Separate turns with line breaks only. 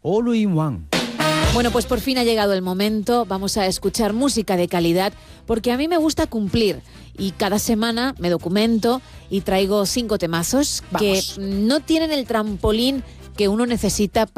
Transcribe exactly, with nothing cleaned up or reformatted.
All in One.
Bueno, pues por fin ha llegado el momento. Vamos a escuchar música de calidad porque a mí me gusta cumplir. Y cada semana me documento y traigo cinco temazos
Vamos.
que no tienen el trampolín que uno necesita